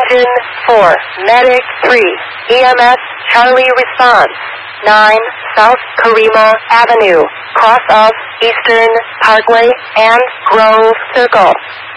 Engine 4, Medic 3, EMS Charlie response. 9 South Karima Avenue, cross of Eastern Parkway and Grove Circle.